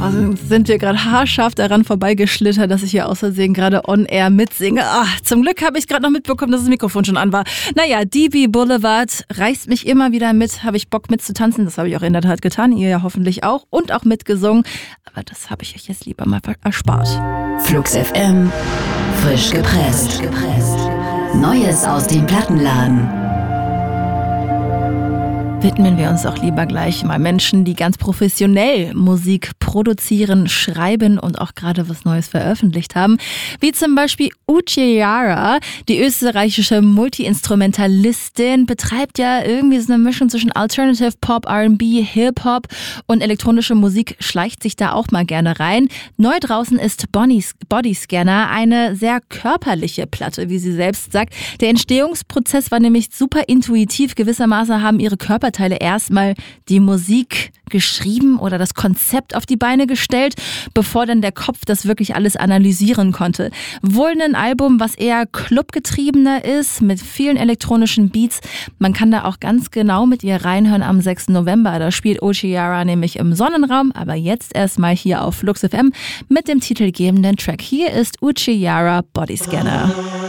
sind wir gerade haarscharf daran vorbeigeschlittert, dass ich hier aus Versehen gerade on air mitsinge. Zum Glück habe ich gerade noch mitbekommen, dass das Mikrofon schon an war. Naja, DB Boulevard reißt mich immer wieder mit. Habe ich Bock mitzutanzen? Das habe ich auch in der Tat getan. Ihr ja hoffentlich auch. Und auch mitgesungen. Aber das habe ich euch jetzt lieber mal erspart. Flux FM, frisch gepresst. Neues aus dem Plattenladen. Widmen wir uns auch lieber gleich mal Menschen, die ganz professionell Musik produzieren, schreiben und auch gerade was Neues veröffentlicht haben. Wie zum Beispiel Uchiara, die österreichische Multi-Instrumentalistin, betreibt ja irgendwie so eine Mischung zwischen Alternative Pop, R&B, Hip-Hop und elektronische Musik schleicht sich da auch mal gerne rein. Neu draußen ist Bodyscanner, eine sehr körperliche Platte, wie sie selbst sagt. Der Entstehungsprozess war nämlich super intuitiv. Gewissermaßen haben ihre Körperteile erstmal die Musik geschrieben oder das Konzept auf die Beine gestellt, bevor dann der Kopf das wirklich alles analysieren konnte. Wohl ein Album, was eher clubgetriebener ist, mit vielen elektronischen Beats. Man kann da auch ganz genau mit ihr reinhören am 6. November. Da spielt Uchiara nämlich im Sonnenraum, aber jetzt erstmal hier auf Flux FM mit dem titelgebenden Track. Hier ist Uchiara Bodyscanner.